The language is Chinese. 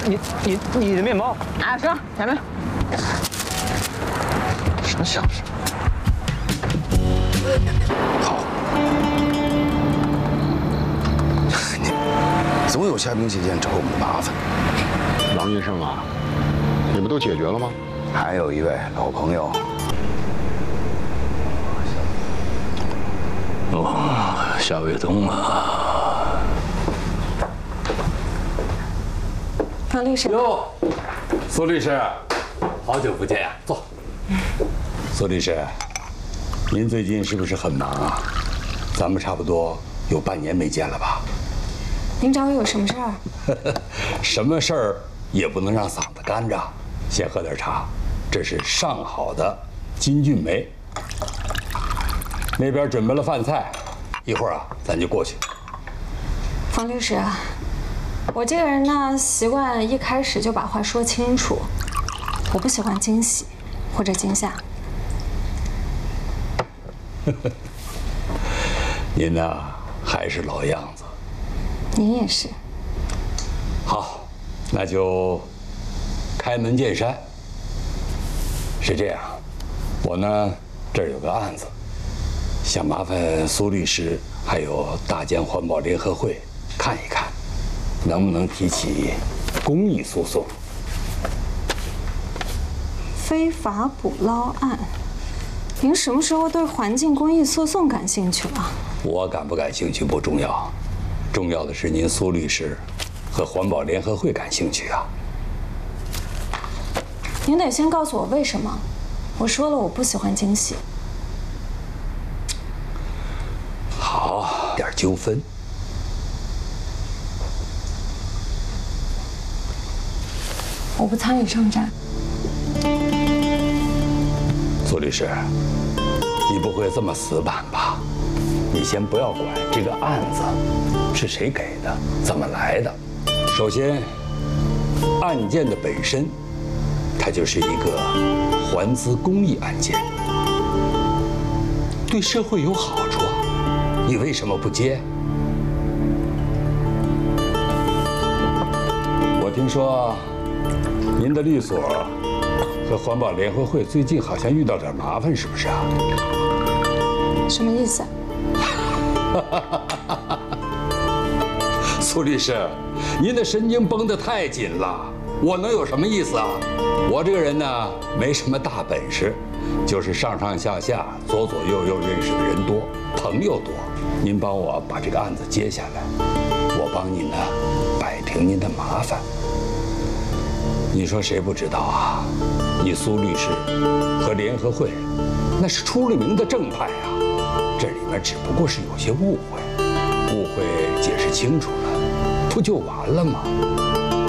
你的面包。 啊，说前面。 什么相声？ 好，你总有虾兵蟹将找我们的麻烦。 王医生啊，你不都解决了吗？ 还有一位老朋友。 哦，夏卫东啊。 方律师。 哟，苏律师，好久不见呀，坐。 苏律师，您最近是不是很忙啊？咱们差不多有半年没见了吧？ 您找我有什么事儿？ 什么事儿也不能让嗓子干着。先喝点茶，这是上好的金骏眉。那边准备了饭菜，一会儿啊，咱就过去。 方律师，我这个人呢，习惯一开始就把话说清楚，我不喜欢惊喜或者惊吓。 您呢，还是老样子。 您也是。 好，那就开门见山。是这样，我呢这儿有个案子，想麻烦苏律师还有大江环保联合会看一看，能不能提起公益诉讼。 非法捕捞案，您什么时候对环境公益诉讼感兴趣了？ 我感不感兴趣不重要，重要的是您苏律师和环保联合会感兴趣啊。 您得先告诉我为什么。我说了，我不喜欢惊喜。 好，点纠纷。 我不参与上战。 苏律师，你不会这么死板吧？你先不要管这个案子是谁给的，怎么来的。首先，案件的本身，它就是一个环资公益案件，对社会有好处啊，你为什么不接？我听说您的律所和环保联合会最近好像遇到点麻烦，是不是啊？ 什么意思啊？ 苏律师，您的神经绷得太紧了，我能有什么意思啊？我这个人呢，没什么大本事，就是上上下下、左左右右认识的人多，朋友多。您帮我把这个案子接下来，我帮您呢摆平您的麻烦。你说谁不知道啊？你苏律师和联合会，那是出了名的正派啊。这里面只不过是有些误会，误会解释清楚了，不就完了吗？